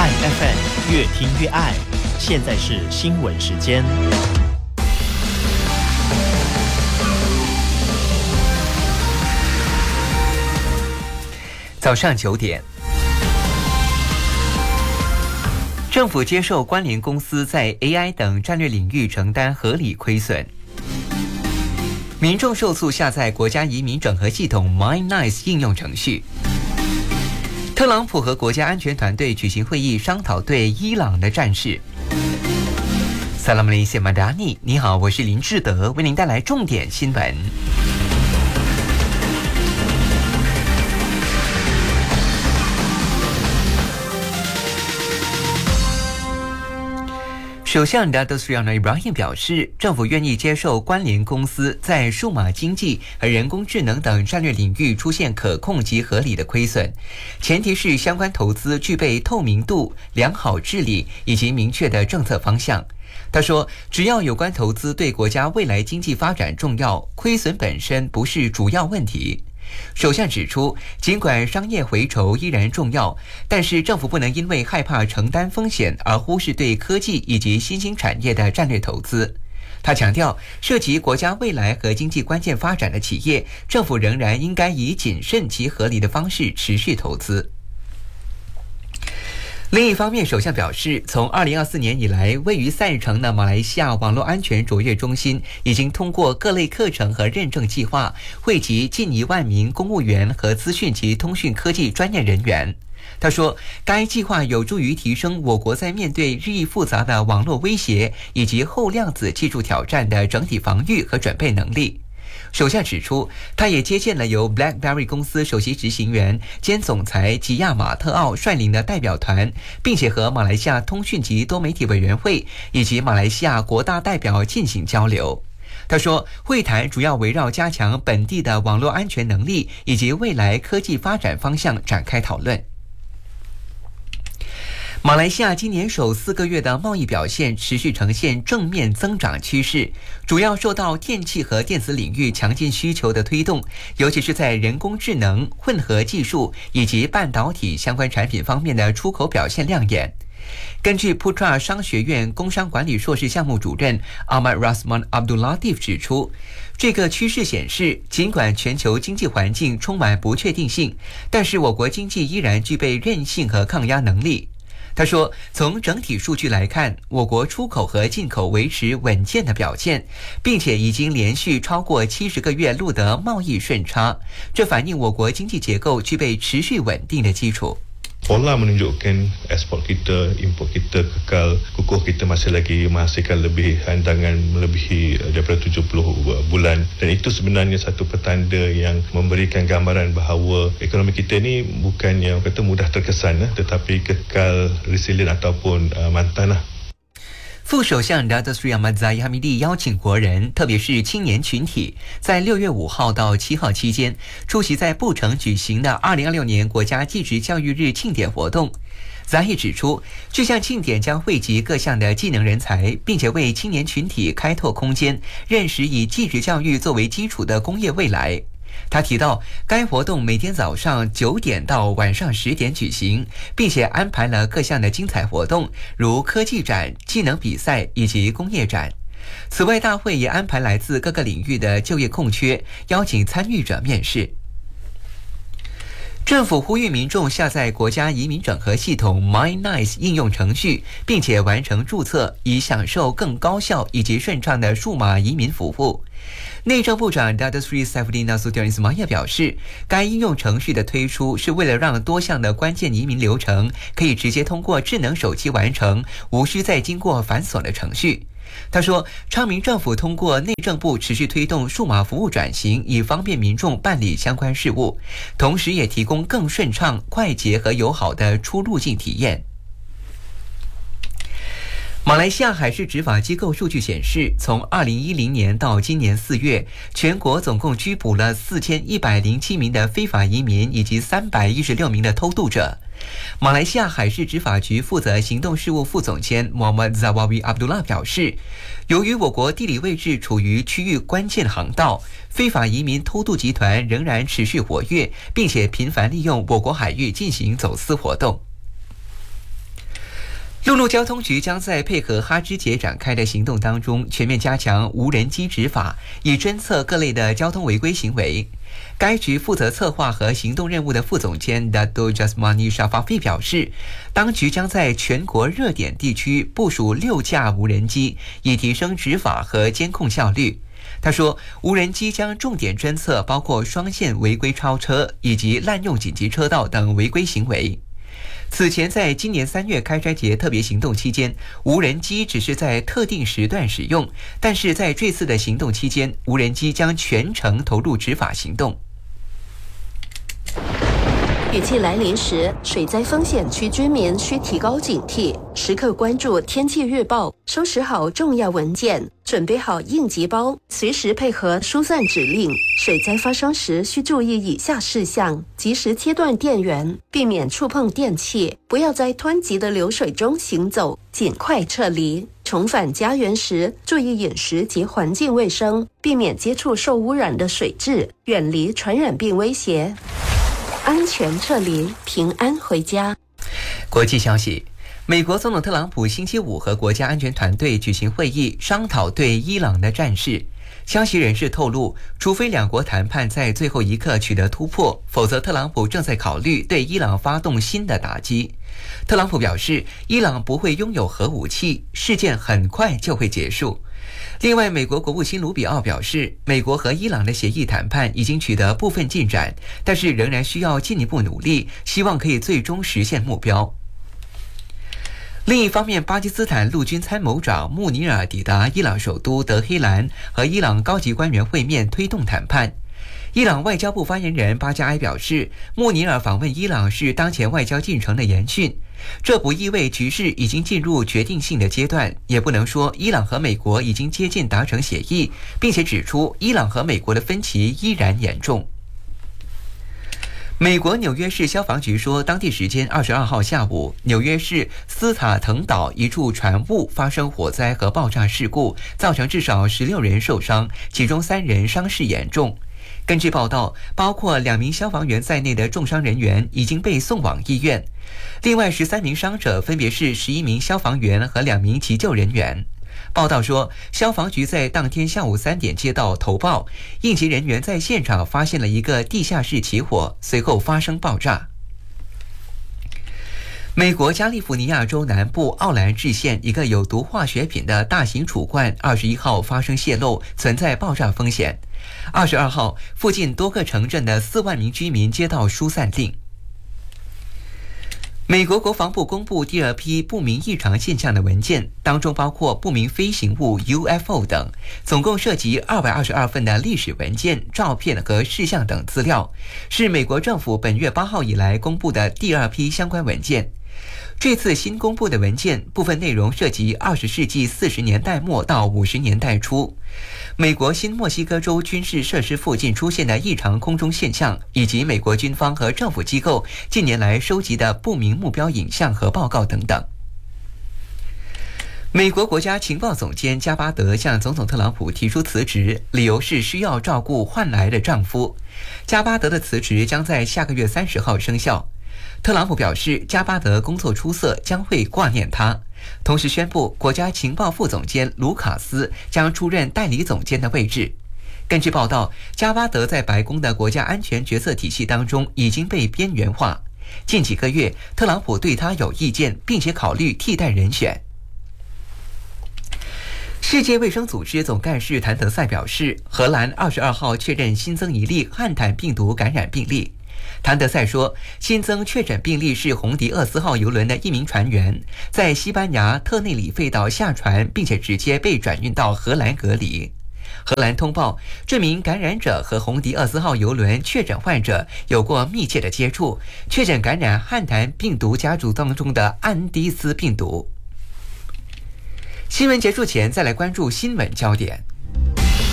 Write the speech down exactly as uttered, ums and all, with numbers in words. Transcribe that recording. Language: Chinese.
爱 F M 越听越爱。现在是新闻时间。 早上九点，政府接受关联公司在 A I 等战略领域承担合理亏损。民众受诉下载国家移民整合系统 MyNice 应用程序。特朗普和国家安全团队举行会议，商讨对伊朗的战事。萨拉姆雷谢马达尼，你好，我是林志德，为您带来重点新闻。首相 Datuk Seri Anwar Ibrahim 表示，政府愿意接受关联公司在数码经济和人工智能等战略领域出现可控及合理的亏损，前提是相关投资具备透明度、良好治理以及明确的政策方向。他说，只要有关投资对国家未来经济发展重要，亏损本身不是主要问题。首相指出，尽管商业回酬依然重要，但是政府不能因为害怕承担风险而忽视对科技以及新兴产业的战略投资。他强调，涉及国家未来和经济关键发展的企业，政府仍然应该以谨慎及合理的方式持续投资。另一方面，首相表示，从二零二四年以来，位于赛城的马来西亚网络安全卓越中心已经通过各类课程和认证计划，惠及近一万名公务员和资讯及通讯科技专业人员。他说，该计划有助于提升我国在面对日益复杂的网络威胁以及后量子技术挑战的整体防御和准备能力。首相指出，他也接见了由 BlackBerry 公司首席执行员兼总裁吉亚马特奥率领的代表团，并且和马来西亚通讯及多媒体委员会以及马来西亚国大代表进行交流。他说，会谈主要围绕加强本地的网络安全能力以及未来科技发展方向展开讨论。马来西亚今年首四个月的贸易表现持续呈现正面增长趋势，主要受到电气和电子领域强劲需求的推动，尤其是在人工智能、混合技术以及半导体相关产品方面的出口表现亮眼。根据 Putra 商学院工商管理硕士项目主任 Ahmad Rasman Abdul Latif 指出，这个趋势显示，尽管全球经济环境充满不确定性，但是我国经济依然具备韧性和抗压能力。他说，从整体数据来看，我国出口和进口维持稳健的表现，并且已经连续超过七十个月录得贸易顺差，这反映我国经济结构具备持续稳定的基础。 Pola menunjukkan ekspor kita, import kita kekal kukuh, kita masih lagi menghasilkan lebih handangan melebihi daripada tujuh puluh bulan, dan itu sebenarnya satu petanda yang memberikan gambaran bahawa ekonomi kita ni bukannya kata mudah terkesan, tetapi kekal resilient ataupun uh, mantan lah。 副首相 Datuk Seri Ahmad Zahid Hamidi 邀请国人，特别是青年群体，在六月五号到七号期间出席在布城举行的二零二六年国家技职教育日庆典活动。Zahid 指出，这项庆典将汇集各项的技能人才，并且为青年群体开拓空间，认识以技职教育作为基础的工业未来。他提到，该活动每天早上九点到晚上十点举行，并且安排了各项的精彩活动，如科技展、技能比赛以及工业展。此外，大会也安排来自各个领域的就业空缺，邀请参与者面试。政府呼吁民众下载国家移民整合系统 MyNice 应用程序，并且完成注册，以享受更高效以及顺畅的数码移民服务。内政部长 Datuk Seri Saifuddin Nasution Ismail 表示，该应用程序的推出是为了让多项的关键移民流程可以直接通过智能手机完成，无需再经过繁琐的程序。他说，昌明政府通过内政部持续推动数码服务转型，以方便民众办理相关事务，同时也提供更顺畅、快捷和友好的出入境体验。马来西亚海事执法机构数据显示，从二零一零年到今年四月，全国总共拘捕了四千一百零七名的非法移民以及三百一十六名的偷渡者。马来西亚海事执法局负责行动事务副总监 Muhammad Zawawi Abdullah 表示，由于我国地理位置处于区域关键航道，非法移民偷渡集团仍然持续活跃，并且频繁利用我国海域进行走私活动。 陆路交通局将在配合哈芝节展开的行动当中，全面加强无人机执法，以侦测各类的交通违规行为。该局负责策划和行动任务的副总监 Dato Jasmani Shafafi 表示，当局将在全国热点地区部署六架无人机，以提升执法和监控效率。他说，无人机将重点侦测包括双线违规超车以及滥用紧急车道等违规行为。此前，在今年三月开斋节特别行动期间，无人机只是在特定时段使用，但是在这次的行动期间，无人机将全程投入执法行动。 雨季来临时，水灾风险区居民需提高警惕，时刻关注天气预报，收拾好重要文件，准备好应急包，随时配合疏散指令。水灾发生时需注意以下事项：及时切断电源，避免触碰电器，不要在湍急的流水中行走，尽快撤离。重返家园时，注意饮食及环境卫生，避免接触受污染的水质，远离传染病威胁。安全撤离，平安回家。 国际消息，美国总统特朗普星期五和国家安全团队举行会议，商讨对伊朗的战事。消息人士透露，除非两国谈判在最后一刻取得突破，否则特朗普正在考虑对伊朗发动新的打击。特朗普表示，伊朗不会拥有核武器，事件很快就会结束。另外，美国国务卿卢比奥表示，美国和伊朗的协议谈判已经取得部分进展，但是仍然需要进一步努力，希望可以最终实现目标。另一方面，巴基斯坦陆军参谋长穆尼尔抵达伊朗首都德黑兰，和伊朗高级官员会面，推动谈判。伊朗外交部发言人巴加埃表示，穆尼尔访问伊朗是当前外交进程的延续，这不意味局势已经进入决定性的阶段，也不能说伊朗和美国已经接近达成协议，并且指出伊朗和美国的分歧依然严重。美国纽约市消防局说，当地时间二十二号下午，纽约市斯塔滕岛一处船坞发生火灾和爆炸事故，造成至少十六人受伤，其中三人伤势严重。根据报道，包括两名消防员在内的重伤人员已经被送往医院。另外十三名伤者分别是十一名消防员和两名急救人员。报道说，消防局在当天下午三点接到投报，应急人员在现场发现了一个地下室起火，随后发生爆炸。美国加利福尼亚州南部奥兰治县一个有毒化学品的大型储罐二十一号发生泄漏，存在爆炸风险。二十二号，附近多个城镇的四万名居民接到疏散令。美国国防部公布第二批不明异常现象的文件，当中包括不明飞行物 U F O 等，总共涉及二百二十二份的历史文件、照片和事项等资料，是美国政府本月八号以来公布的第二批相关文件。这次新公布的文件部分内容涉及二十世纪四十年代末到五十年代初，美国新墨西哥州军事设施附近出现的异常空中现象，以及美国军方和政府机构近年来收集的不明目标影像和报告等等。美国国家情报总监加巴德向总统特朗普提出辞职，理由是需要照顾患癌的丈夫。加巴德的辞职将在下个月三十号生效。特朗普表示，加巴德工作出色，将会挂念他。同时宣布，国家情报副总监卢卡斯将出任代理总监的位置。根据报道，加巴德在白宫的国家安全决策体系当中已经被边缘化。近几个月，特朗普对他有意见，并且考虑替代人选。世界卫生组织总干事谭德赛表示，荷兰二十二号确认新增一例汉坦病毒感染病例。谭德赛说，新增确诊病例是红迪厄斯号邮轮的一名船员，在西班牙特内里费岛下船，并且直接被转运到荷兰隔离。荷兰通报，这名感染者和红迪厄斯号邮轮确诊患者有过密切的接触，确诊感染汉坦病毒家族当中的安迪斯病毒。新闻结束前，再来关注新闻焦点。